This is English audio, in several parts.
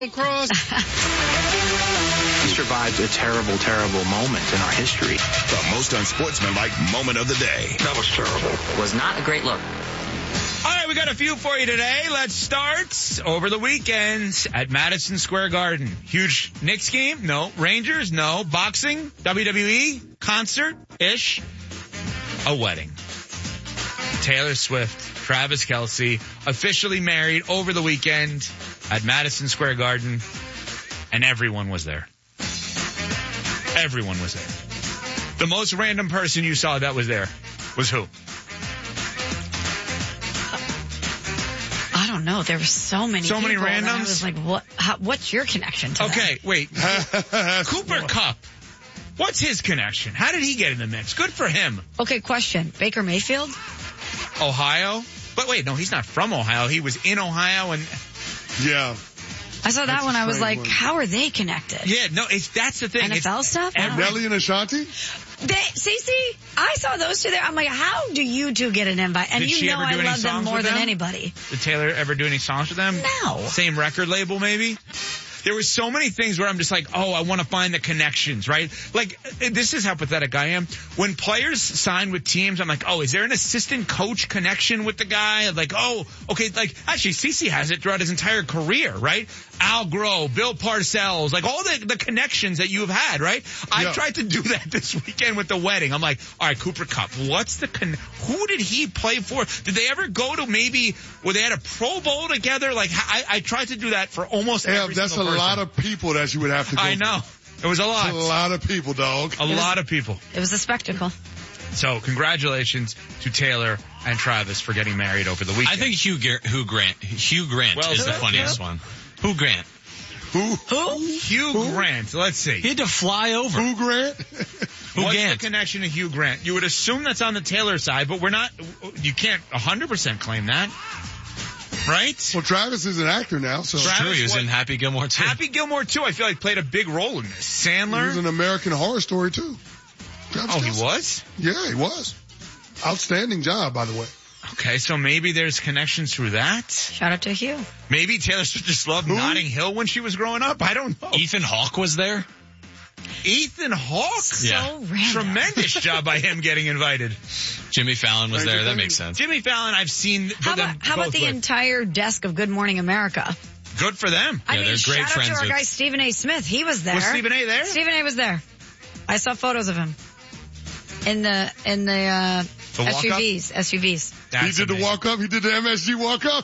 Cross. He survived a terrible, terrible moment in our history. The most unsportsmanlike moment of the day. That was terrible. Was not a great look. All right, we got a few for you today. Let's start over the weekend at Madison Square Garden. Huge Knicks game? No. Rangers? No. Boxing? WWE? Concert-ish? A wedding. Taylor Swift, Travis Kelce, officially married over the weekend at Madison Square Garden, and everyone was there. Everyone was there. The most random person you saw that was there was who? I don't know. There were so many So many people that randoms? I was like, what's your connection to Okay, that? wait. Cooper Kupp. What's his connection? How did he get in the mix? Good for him. Okay, question. Baker Mayfield? Ohio? But wait, no, he's not from Ohio. He was in Ohio and... Yeah. I saw that That's one. a I was strange like, one. how are they connected? Yeah, no, that's the thing. NFL stuff? I don't know. Nelly and Ashanti? Cece, I saw those two there. I'm like, how do you two get an invite? And Did you she know ever I do any love them songs more with than them? anybody. Did Taylor ever do any songs with them? No. Same record label, maybe? There was so many things where I'm just like, oh, I want to find the connections, right? Like, this is how pathetic I am. When players sign with teams, I'm like, oh, is there an assistant coach connection with the guy? Like, oh, okay, like, actually, CeCe has it throughout his entire career, right? Al Groh, Bill Parcells, like all the connections that you have had, right? I tried to do that this weekend with the wedding. I'm like, all right, Cooper Kupp, what's the who did he play for? Did they ever go to maybe where they had a Pro Bowl together? Like, I tried to do that for almost every That's single a person. lot of people that you would have to go I know. It was a lot. through. A lot of people, dog. A lot of people. It was a spectacle. So congratulations to Taylor and Travis for getting married over the weekend. I think Hugh Grant Well is the said. funniest one. Hugh Grant. Who Hugh Grant. Let's see. He had to fly over. Grant? Hugh What's Grant. the connection to Hugh Grant? You would assume that's on the Taylor side, but you can't 100% claim that. Right? Well, Travis is an actor now, so Travis True, he was was- in Happy Gilmore too. Happy Gilmore, too, I feel like played a big role in this. he was Sandler? an American Horror Story too. Travis Oh, he Kelce. was? Yeah, he was. Outstanding job, by the way. Okay, so maybe there's connections through that. Shout out to Hugh. Maybe Taylor Swift just loved Notting Hill when she was growing up. I don't know. Ethan Hawke was there. Ethan Hawke? Yeah. So random. Tremendous job by him getting invited. Jimmy Fallon was there. That makes sense. Jimmy Fallon, I've seen. How about the entire desk of Good Morning America? Good for them. I Yeah, mean, they're great shout out friends to our with- guy Stephen A. Smith. He was there. Was Stephen A. there? Stephen A. was there. I saw photos of him in the The walk-up? SUVs. That's He did the amazing. walk up. He did the MSG walk up.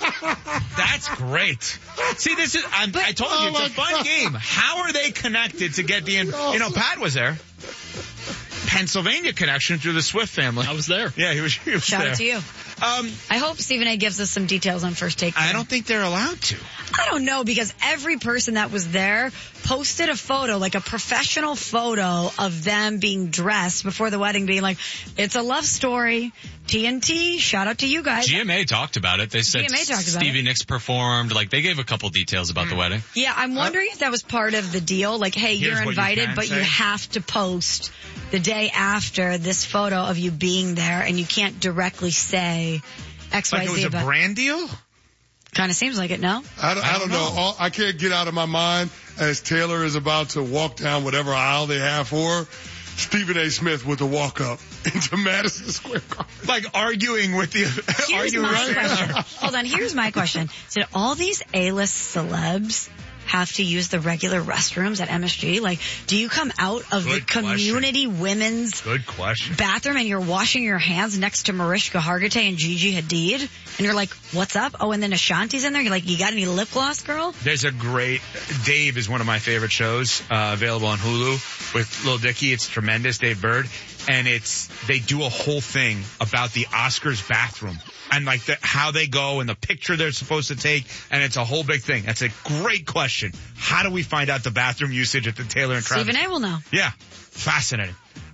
That's great. See, this is, I told you, it's a fun God. game. How are they connected to get the, Pat was there. Pennsylvania connection through the Swift family. I was there. Yeah, he was Shout there. out to you. I hope Stephen A. gives us some details on First Take. I don't think they're allowed to. I don't know, because every person that was there posted a photo, like a professional photo of them being dressed before the wedding, being like, it's a love story. TNT, shout out to you guys. GMA talked about it. They said GMA talked about Stevie it. Nicks performed. Like, they gave a couple details about the wedding. Yeah, I'm wondering if that was part of the deal. Like, hey, Here's you're what you invited, can but say. you have to post the day after this photo of you being there, and you can't directly say XYZ. Like it was a about brand deal? Kind of seems like it, no? I don't know. I can't get out of my mind as Taylor is about to walk down whatever aisle they have for her, Stephen A. Smith with the walk up into Madison Square Garden. Like arguing with the, Here's arguing with my Sandler. question. Hold on, here's my question. Did all these A-list celebs have to use the regular restrooms at MSG? Like, do you come out of Good the community women's Good question. bathroom and you're washing your hands next to Mariska Hargitay and Gigi Hadid? And you're like, what's up? Oh, and then Ashanti's in there. You're like, you got any lip gloss, girl? There's a great, Dave is one of my favorite shows, available on Hulu with Lil Dicky. It's tremendous, Dave Bird. And they do a whole thing about the Oscars bathroom and like how they go and the picture they're supposed to take. And it's a whole big thing. That's a great question. How do we find out the bathroom usage at the Taylor and Travis? Stephen A. will know. Yeah. Fascinating.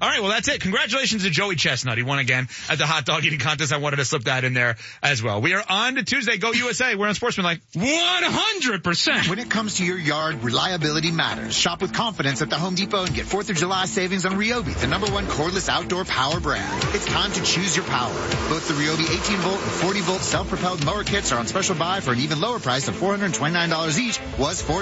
All right, well, that's it. Congratulations to Joey Chestnut. He won again at the hot dog eating contest. I wanted to slip that in there as well. We are on to Tuesday. Go USA. We're on Sportsmanlike. 100%. When it comes to your yard, reliability matters. Shop with confidence at the Home Depot and get 4th of July savings on Ryobi, the #1 cordless outdoor power brand. It's time to choose your power. Both the Ryobi 18-volt and 40-volt self-propelled mower kits are on special buy for an even lower price of $429 each. Was